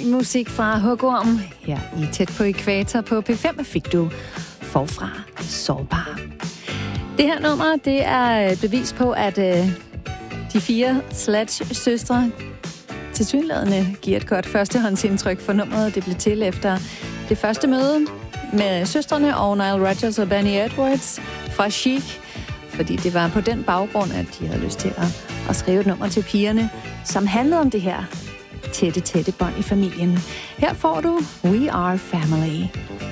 musik fra Hugorm. Her i Tæt på Ækvator på P5 fik du Forfra Sårbar. Det her nummer, det er et bevis på, at de 4 Sledge-søstre tilsyneladende giver et godt førstehåndsindtryk for nummeret. Det blev til efter det første møde med søstrene og Nile Rodgers og Benny Edwards fra Chic, fordi det var på den baggrund, at de havde lyst til at skrive et nummer til pigerne, som handlede om det her tætte bånd i familien. Her får du We Are Family.